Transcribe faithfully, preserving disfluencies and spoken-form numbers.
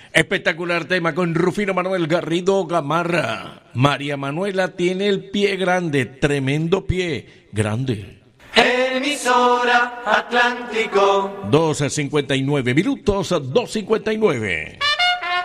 Espectacular tema con Rufino Manuel Garrido Gamarra. María Manuela tiene el pie grande, tremendo pie, grande. Emisora Atlántico. dos cincuenta y nueve minutos, dos cincuenta y nueve.